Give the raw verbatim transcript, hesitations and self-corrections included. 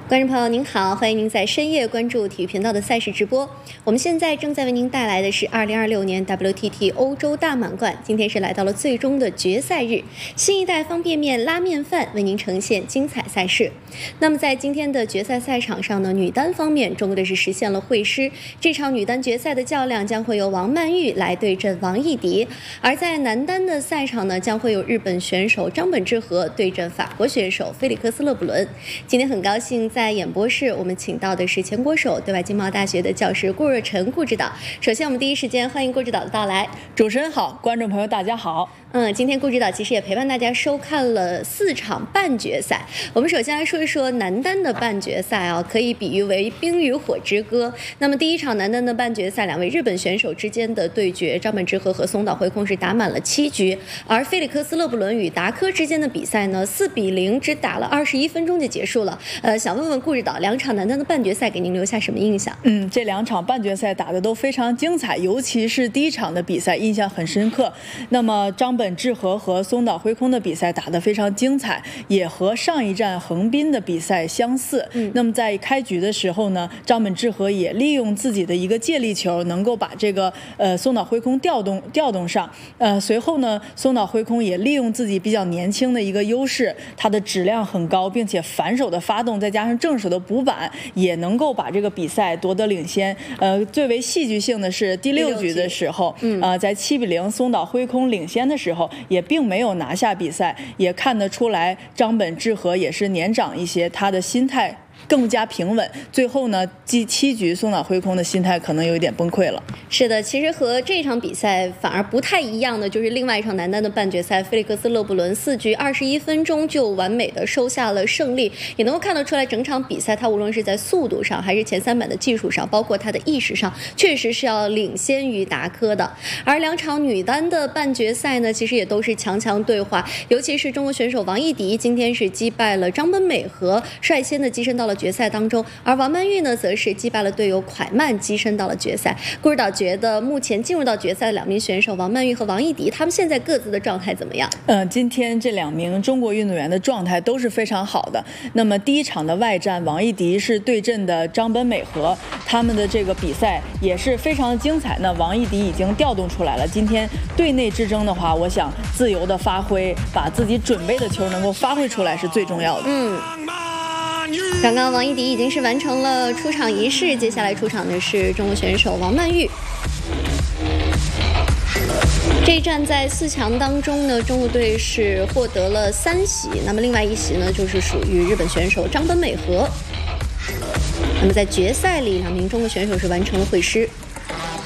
观众朋友您好，欢迎您在深夜关注体育频道的赛事直播。我们现在正在为您带来的是二零二六年 W T T 欧洲大满贯，今天是来到了最终的决赛日，新一代方便面拉面饭为您呈现精彩赛事。那么在今天的决赛赛场上呢，女单方面中国队是实现了会师，这场女单决赛的较量将会由王曼玉来对阵王艺迪，而在男单的赛场呢，将会有日本选手张本智和对阵法国选手菲利克斯勒布伦。今天很高兴在演播室我们请到的是前国手对外经贸大学的教师顾若晨顾指导。首先我们第一时间欢迎顾指导的到来。 主持人好，观众朋友大家好。 嗯，今天顾指导其实也陪伴大家收看了四场半决赛。我们首先来说一说男单的半决赛啊，可以比喻为冰与火之歌。那么第一场男单的半决赛，两位日本选手之间的对决，张本智和和松岛辉空是打满了七局，而菲利克斯勒布伦与达科之间的比赛呢，四比零只打了二十一分钟就结束了。呃，想问问顾指导，两场男单的半决赛给您留下什么印象？ 嗯，这两场半决赛打得都非常精彩，尤其是第一场的比赛印象很深刻。那么张本智和和松岛辉空的比赛打得非常精彩，也和上一站横滨的比赛相似。嗯，那么在开局的时候呢，张本智和也利用自己的一个借力球，能够把这个呃松岛辉空调动调动上。呃，随后呢，松岛辉空也利用自己比较年轻的一个优势，他的质量很高，并且反手的发动，再加上正手的补板，也能够把这个比赛夺得领先。呃，最为戏剧性的是第六局的时候，嗯，呃，在七比零松岛辉空领先的时候，也并没有拿下比赛，也看得出来张本智和也是年长一些，他的心态更加平稳。最后呢，第七局松岛辉空的心态可能有一点崩溃了。 是的，其实和这场比赛反而不太一样的就是另外一场男单的半决赛，菲利克斯勒布伦四局二十一分钟就完美的收下了胜利，也能够看得出来整场比赛他无论是在速度上还是前三板的技术上，包括他的意识上，确实是要领先于达科的。而两场女单的半决赛呢，其实也都是强强对话，尤其是中国选手王艺迪今天是击败了张本美和，率先的跻身到了决赛当中，而王曼玉呢则是击败了队友蒯曼，跻身到了决赛。顾指导觉得目前进入到决赛的两名选手王曼玉和王艺迪，他们现在各自的状态怎么样？ 嗯，今天这两名中国运动员的状态都是非常好的。那么第一场的外战，王艺迪是对阵的张本美和，他们的这个比赛也是非常的精彩。那王艺迪已经调动出来了，今天队内之争的话，我想自由的发挥，把自己准备的球能够发挥出来是最重要的。 嗯。刚刚王艺迪已经是完成了出场仪式，接下来出场的是中国选手王曼玉。这一站在四强当中呢，中国队是获得了三席，那么另外一席呢就是属于日本选手张本美和。那么在决赛里，两名中国选手是完成了会师。